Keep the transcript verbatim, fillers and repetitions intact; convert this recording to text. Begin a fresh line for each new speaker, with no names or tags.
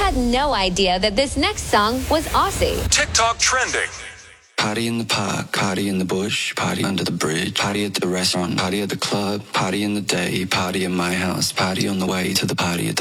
had no idea that this next song was Aussie.
TikTok trending.
Party in the park, party in the bush, party under the bridge, party at the restaurant, party at the club, party in the day, party in my house, party on the way to the party at the